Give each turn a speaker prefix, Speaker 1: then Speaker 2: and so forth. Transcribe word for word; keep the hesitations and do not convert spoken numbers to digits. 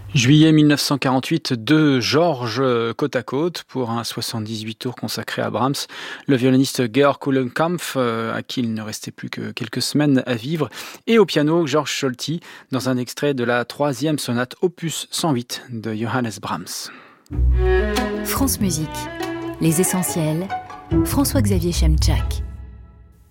Speaker 1: Juillet mille neuf cent quarante-huit, deux Georges côte à côte pour un soixante-dix-huit tours consacré à Brahms. Le violoniste Georg Kulenkampff, euh, à qui il ne restait plus que quelques semaines à vivre, et au piano Georg Solti dans un extrait de la troisième sonate opus cent huit de Johannes Brahms.
Speaker 2: France Musique, les essentiels, François-Xavier Chemczak.